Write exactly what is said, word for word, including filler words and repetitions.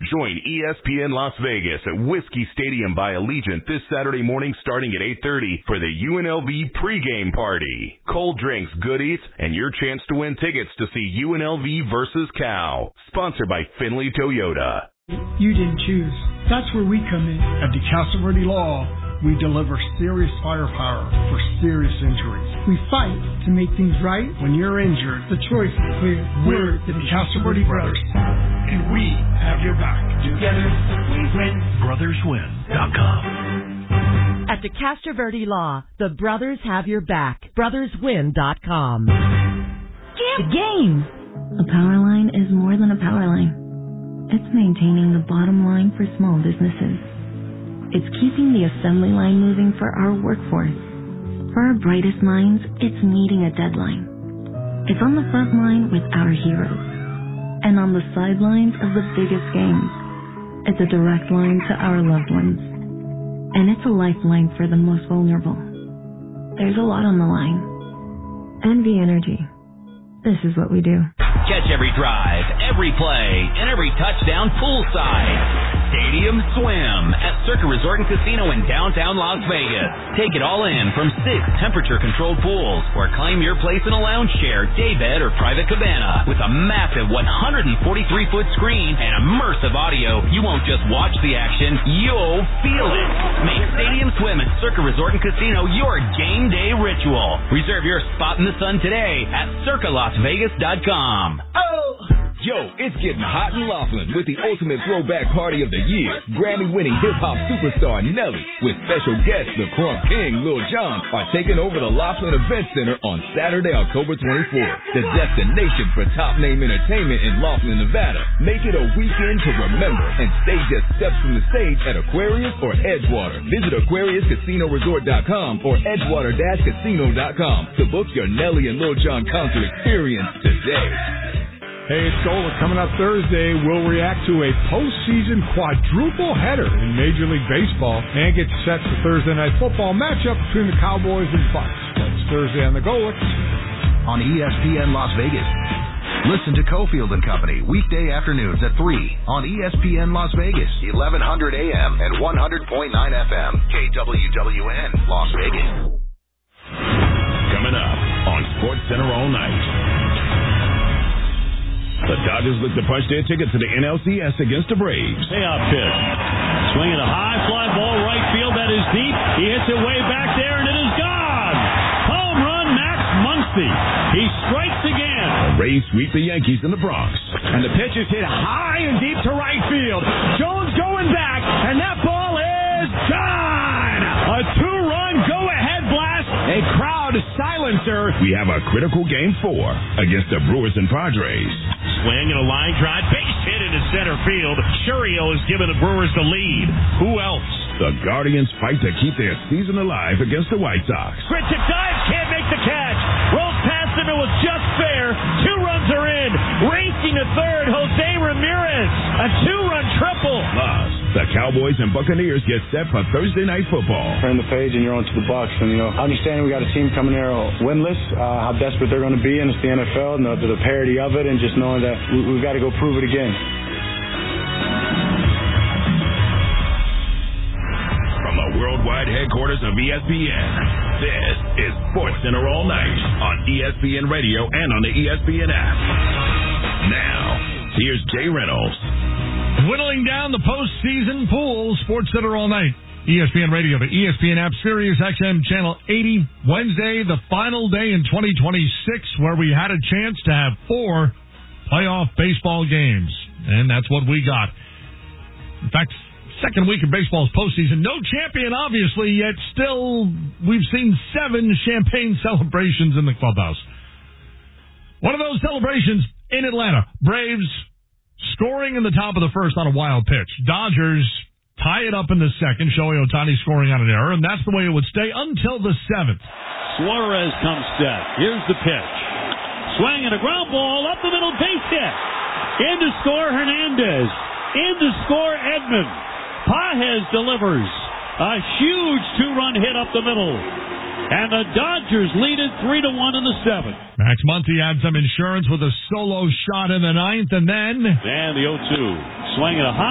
Join E S P N Las Vegas at Whiskey Stadium by Allegiant this Saturday morning starting at eight thirty for the U N L V pregame party. Cold drinks, good eats, and your chance to win tickets to see U N L V versus Cal. Sponsored by Finley Toyota. You didn't choose. That's where we come in. At DeCastro Verde Law, we deliver serious firepower for serious injuries. We fight to make things right. When you're injured, the choice is clear. We're the DeCastro Verde Brothers, and we have your back. Together, we win. brothers win dot com. At DeCastro Verde Law, the brothers have your back. brothers win dot com. The game! A power line is more than a power line. It's maintaining the bottom line for small businesses. It's keeping the assembly line moving for our workforce. For our brightest minds, it's meeting a deadline. It's on the front line with our heroes. And on the sidelines of the biggest games, it's a direct line to our loved ones. And it's a lifeline for the most vulnerable. There's a lot on the line. N V Energy. This is what we do. Catch every drive, every play, and every touchdown poolside. Stadium Swim at Circa Resort and Casino in downtown Las Vegas. Take it all in from six temperature-controlled pools, or claim your place in a lounge chair, daybed, or private cabana. With a massive one hundred forty-three foot screen and immersive audio, you won't just watch the action, you'll feel it. Make Stadium Swim at Circa Resort and Casino your game day ritual. Reserve your spot in the sun today at circa las vegas dot com. Oh! Yo, it's getting hot in Laughlin with the ultimate throwback party of the year. Grammy-winning hip-hop superstar Nelly with special guests the Crunk King, Lil Jon, are taking over the Laughlin Event Center on Saturday, October twenty-fourth. The destination for top-name entertainment in Laughlin, Nevada. Make it a weekend to remember and stay just steps from the stage at Aquarius or Edgewater. Visit aquarius casino resort dot com or edgewater dash casino dot com to book your Nelly and Lil Jon concert experience today. Hey, it's Gola. Coming up Thursday, we'll react to a postseason quadruple header in Major League Baseball and get set for Thursday Night Football matchup between the Cowboys and Bucs. That's Thursday on the Gola on E S P N Las Vegas. Listen to Cofield and Company weekday afternoons at three on E S P N Las Vegas, eleven hundred A M and one hundred point nine F M, K W W N, Las Vegas. Coming up on SportsCenter all night. The Dodgers look to punch their ticket to the N L C S against the Braves. Payoff pitch. Swinging a high fly ball right field that is deep. He hits it way back there, and it is gone. Home run, Max Muncy. He strikes again. The Rays sweep the Yankees in the Bronx. And the pitch is hit high and deep to right field. Jones going back, and that ball is gone. A two-run go-ahead blast. A crowd silencer. We have a critical game four against the Brewers and Padres. Swing and a line drive, base hit into center field. Churio has given the Brewers the lead. Who else? The Guardians fight to keep their season alive against the White Sox. Grichuk dives, can't make the catch. Rolls past him, it was just fair. Two runs are in. Racing to third, Jose Ramirez. A two-run triple. Plus, the Cowboys and Buccaneers get set for Thursday Night Football. Turn the page and you're on to the Bucs. And, you know, understanding we got a team coming here winless, uh, how desperate they're going to be, and it's the N F L, and the, the parity of it, and just knowing that we, we've got to go prove it again. From the worldwide headquarters of E S P N, this is SportsCenter all night on E S P N Radio and on the E S P N app. Now, here's Jay Reynolds. Whittling down the postseason pool, SportsCenter all night. E S P N Radio, the E S P N app, Sirius X M Channel eighty. Wednesday, the final day in twenty twenty-six, where we had a chance to have four playoff baseball games. And that's what we got. In fact, second week of baseball's postseason. No champion, obviously, yet still we've seen seven champagne celebrations in the clubhouse. One of those celebrations in Atlanta. Braves scoring in the top of the first on a wild pitch. Dodgers tie it up in the second. Shohei Ohtani scoring on an error, and that's the way it would stay until the seventh. Suarez comes set. Here's the pitch. Swing and a ground ball up the middle, base hit. In to score Hernandez. In to score Edman. Pages delivers a huge two-run hit up the middle. And the Dodgers lead it three to one in the seventh. Max Muncy had some insurance with a solo shot in the ninth, and then... And the oh two. Swing and a high.